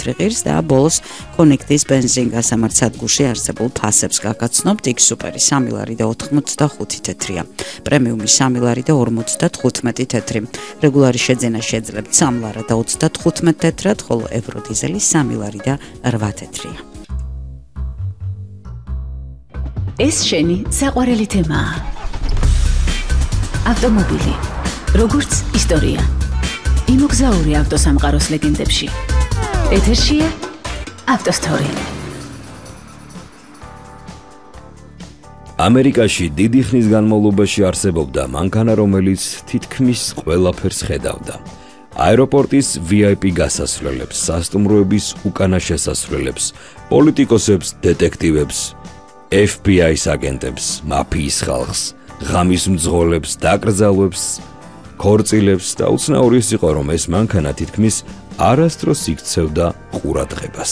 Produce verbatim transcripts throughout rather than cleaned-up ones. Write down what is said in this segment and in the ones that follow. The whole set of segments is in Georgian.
ჭეშმარიღირს და ბოლოს კონექტის ბენზინგასამართ სადგურში არსებულ ფასებს გაგაცნობთ. იქ სუპერი სამი ლარი და ოთხმოცდახუთი თეთრია. პრემიუმი სამი ლარი და ორმოცდათხუთმეტი თეთრი. რეგულარი შეძენა შეძლებთ სამ ლარი და ოცდათხუთმეტ თეთრად, ხოლო ევროდიზელი სამი ლარი და რვა თეთრია. ეს შენი საყვარელი თემაა. ავტომობილი, როგორც ისტორია. იმოგზაური ავტოსამყაროს ლეგენდებში. ეთერშია ავტოსტორი. ამერიკაში დიდი ხნის განმავლობაში არსებობდა მანქანა, რომელიც თითქმის ყველაფერს ხედავდა. აეროპორტის ვი აი პი გასასვლელებს, სასტუმროების უკანა შესასვლელებს, პოლიტიკოსებს, დეტექტივებს, ეფ ბი აის აგენტებს, მაფიის ხალხს, ღამის მძღოლებს, დაკრძალვებს, ქორწილებს და უცნაურის იყო, რომ ეს მანქანა თითქმის არასდროს იქცევდა ყურადღებას.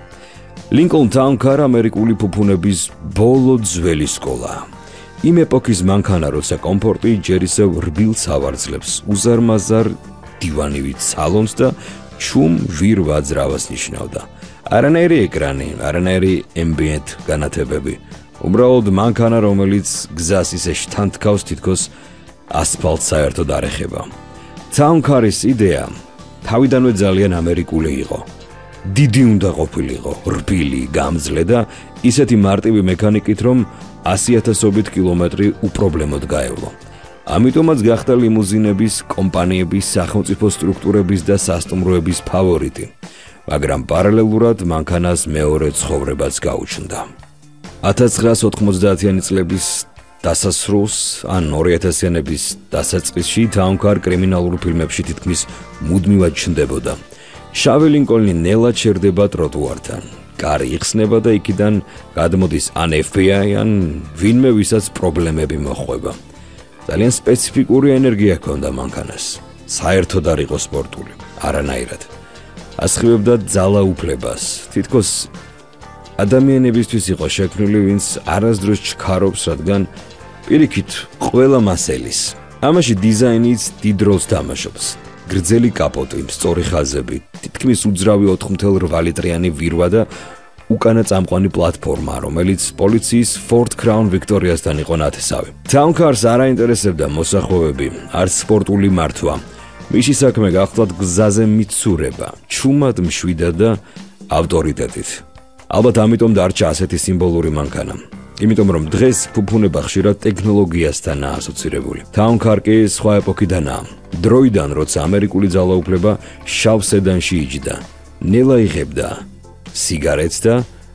ლინკოლნ ტაუნ კარ ამერიკული ფუფუნების ბოლო ძველი სკოლაა. იმ ეპოქის მანქანა, როცა კომფორტი ჯერ ისევ რბილს ავარძლებს, უზარმაზარ დივანივით სალონს და ჩუმ ვირ ვაძრავას ნიშნავდა. არანაირი ეკრანი, არანაირი ემბიენტ განათებები. უბრალოდ მანქანა, რომელიც გზას ისე შთანთქავს, თითქოს ასფალტს საერთოდ არ ეხება. ტაუნ კარის იდეა თავიდანვე ძალიან ამერიკული იყო. დიდი უნდა ყოფილიყო, რბილი, გამძლე და ისეთი მარტივი მექანიკით, რომ ასი ათასობით კილომეტრი უპრობლემოდ გაევლო. ამიტომაც გახდა ლიმუზინების, კომპანიების, სახელმწიფო სტრუქტურების და სასტუმროების ფავორიტი, მაგრამ პარალელურად მანქანას მეორე ცხოვრებაც გაუჩნდა. ათას ცხრაას ოთხმოცდაათიანი წლების დასასრულს ან ორი ათასიანების დასაწყისში ტაუნ კარ კრიმინალურ ფილმებში თითქმის მუდმივად ჩნდებოდა. შავი ლინკოლნი ნელა ჩერდება ტროტუართან. კარი იხსნება და იქიდან გადმოდის ან ეფ ბი აი, ან ვინმე, ვისაც პრობლემები მოხვება. ძალიან სპეციფიკური ენერგია ჰქონდა მანქანას. საერთოდ არ იყო სპორტული, არანაირად. ასხივებდა ძალაუფლებას. თითქოს ადამიანებისთვის იყო შექმნილი, ვინც არასდროს ჩქარობს, რადგან პირიქით ყველა მასელის. ამაში დიზაინიც დიდ როლს თამაშობს. გრძელი კაპოტი, სწორი ხაზები, თითქმის უძრავი ოთხ ათას ორი ლიტრიანი ვირვა და უკანა წამყვანი პლატფორმა, რომელიც პოლიციის Ford Crown Victoria-სთან იყო ნათესავი. ტაუნ კარს არ აინტერესებდა მოსახვევები, არც სპორტული მართვა. მისი საქმე გახლდათ გზაზე მიცურება, ჩუმად მშვიდა და ავტორიტეტით. ალბათ ამიტომ დარჩა ასეთი სიმბოლური მანქანა. იმიტომ რომ დღეს ფუფუნება ხშირად ტექნოლოგიასთანაა ასოცირებული. ტაუნ კარ კი სხვა ეპოქიდანაა. დროიდან, როცა ამერიკული ძალაუფლება შავ სედანში იჯდა, ნელა იღებდა სიგარეტს და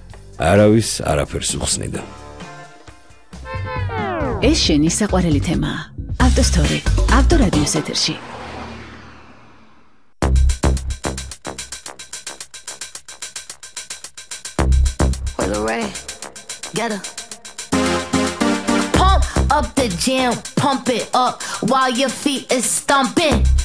არავის არაფერს უხსნიდა. ეს შენი საყვარელი თემაა. ავტოსტორი, ავტორადიოს ეთერში. Get her. Pump up the jam, pump it up while your feet is stomping.